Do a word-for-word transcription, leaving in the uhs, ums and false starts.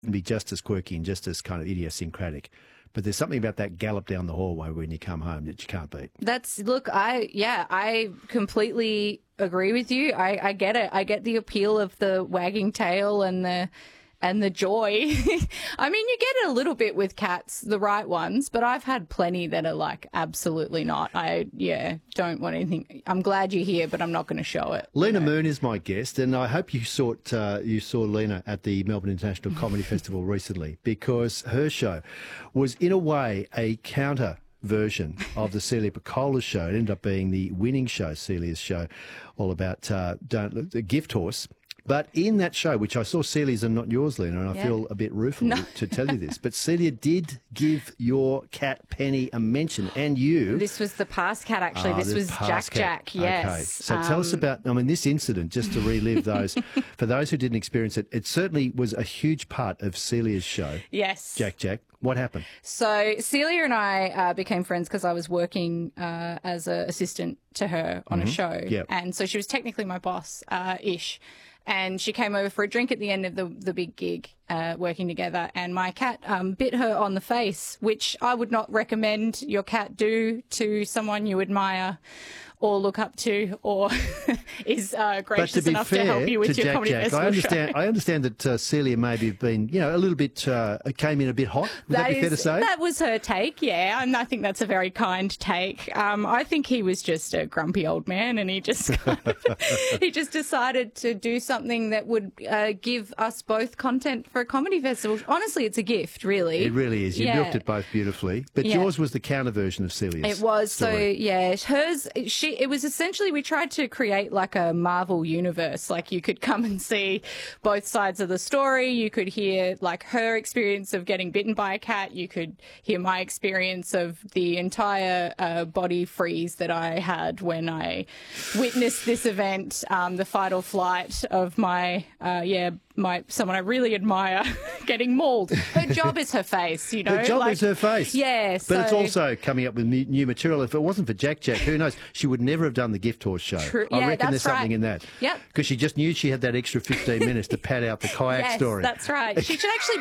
can be just as quirky and just as kind of idiosyncratic. But there's something about that gallop down the hallway when you come home that you can't beat. That's, look, I, yeah, I completely agree with you. I, I get it. I get the appeal of the wagging tail and the, and the joy. I mean, you get it a little bit with cats, the right ones, but I've had plenty that are like, absolutely not. I, yeah, don't want anything. I'm glad you're here, but I'm not going to show it. Lena you know? Moon is my guest, and I hope you saw it, uh, you saw Lena at the Melbourne International Comedy Festival recently, because her show was in a way a counter version of the Celia Pacola's show. It ended up being the winning show, Celia's show, all about uh, don't the gift horse. But in that show, which I saw Celia's and not yours, Lena, and I yeah. feel a bit rueful no. to tell you this, but Celia did give your cat Penny a mention, and you. This was the past cat, actually. Oh, this was Jack cat. Jack, yes. Okay. So um, tell us about, I mean, this incident, just to relive those, for those who didn't experience it, it certainly was a huge part of Celia's show. Yes. Jack Jack. What happened? So Celia and I uh, became friends because I was working uh, as an assistant to her on mm-hmm. a show. Yep. And so she was technically my boss, uh, ish. And she came over for a drink at the end of the, the big gig, uh, working together. And my cat um, bit her on the face, which I would not recommend your cat do to someone you admire or look up to, or is uh, gracious to enough fair, to help you with to your Jack comedy Jack, festival I understand. show. I understand that uh, Celia maybe have been, you know, a little bit uh, came in a bit hot. Would that, that be is, fair to say? That was her take, yeah, and I think that's a very kind take. Um, I think he was just a grumpy old man, and he just he just decided to do something that would uh, give us both content for a comedy festival. Honestly, it's a gift, really. It really is. You yeah. milked it both beautifully, but yeah. yours was the counter version of Celia's. It was story. so yeah. Hers, she. It was essentially we tried to create like a Marvel universe. Like you could come and see both sides of the story. You could hear like her experience of getting bitten by a cat. You could hear my experience of the entire uh, body freeze that I had when I witnessed this event, um, the fight or flight of my uh, yeah. my someone I really admire getting mauled. Her job is her face, you know. Her job like, is her face. Yeah, but so, it's also coming up with new material. If it wasn't for Jack Jack, who knows? She would never have done the Gift Horse show. True. I Yeah, reckon that's there's something right. in that. Yep. Because she just knew she had that extra fifteen minutes to pad out the kayak yes, story. That's right. She should actually